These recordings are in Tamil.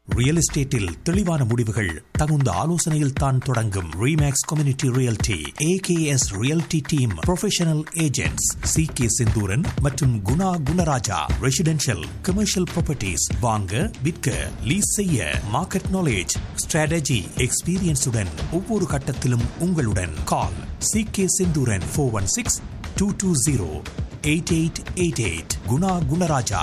ரியல் எஸ்டேட்டில் தெளிவான முடிவுகள் தகுந்த ஆலோசனையில் தான் தொடங்கும். Remakes community realty AKS realty team professional agents சி.கே. Senthuran மற்றும் Guna Gunaraja. Residential commercial properties வாங்க விற்க லீஸ் செய்ய மார்க்கெட் நாலேஜ் ஸ்ட்ராட்டஜி எக்ஸ்பீரியன்ஸுடன் ஒவ்வொரு கட்டத்திலும் உங்களுடன். கால் சி.கே. Senthuran 416-220-8888. Guna Gunaraja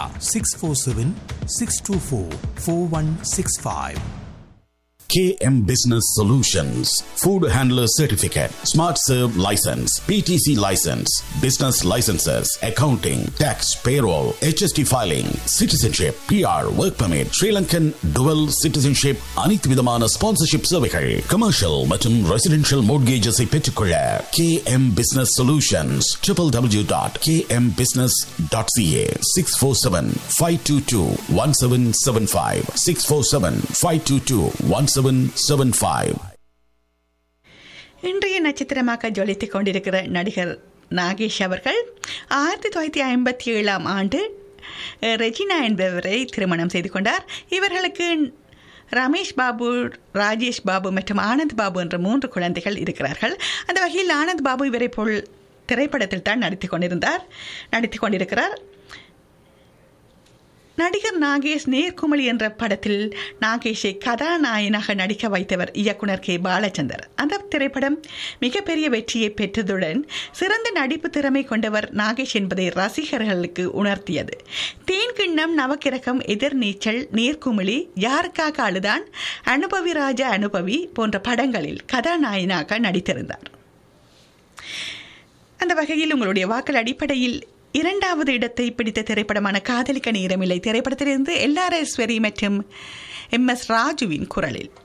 647-624-4165. KM Business Solutions, Food Handler Certificate, Smart Serve License, PTC License, Business Licenses, Accounting, Tax, Payroll, HST Filing, Citizenship, PR, Work Permit, Sri Lankan Dual Citizenship, அனைத்து விதமான ஸ்பான்சர்ஷிப் சேவைகள், Commercial மற்றும் Residential Mortgages பெற்றுக்கொள்ள KM Business Solutions, www.kmbusiness.ca. 647-522-1775, 647-522-1775. இன்றைய நட்சத்திரமாக ஜொலித்துக் கொண்டிருக்கிற நடிகர் நாகேஷ் அவர்கள் 1957 ஆண்டு ரெஜினா என்பவரை திருமணம் செய்து கொண்டார். இவர்களுக்கு ரமேஷ் பாபு, ராஜேஷ் பாபு மற்றும் ஆனந்த் பாபு என்ற 3 குழந்தைகள் இருக்கிறார்கள். அந்த வகையில் ஆனந்த் பாபு இவரை போல் திரைப்படத்தில் தான் நடித்துக் கொண்டிருக்கிறார். நடிகர் நாகேஷ் நேர்குமளி என்ற படத்தில் நாகேஷை கதாநாயகனாக நடிக்க வைத்தவர் இயக்குனர் கே. பாலச்சந்தர். அந்த திரைப்படம் மிகப்பெரிய வெற்றியை பெற்றதுடன் சிறந்த நடிப்பு திறமை கொண்டவர் நாகேஷ் என்பதை ரசிகர்களுக்கு உணர்த்தியது. தேன்கிண்ணம், நவக்கிரகம், எதிர்நீச்சல், நேர்குமளி, யாருக்காக அழுதான், அனுபவி ராஜா அனுபவி போன்ற படங்களில் கதாநாயகனாக நடித்திருந்தார். அந்த வகையில் உங்களுடைய வாக்கள் அடிப்படையில் 2வது இடத்தை பிடித்த திரைப்படமான காதலிக்க நேரமில்லை திரைப்படத்திலிருந்து LR ஈஸ்வரி மற்றும் MS ராஜுவின் குரலில்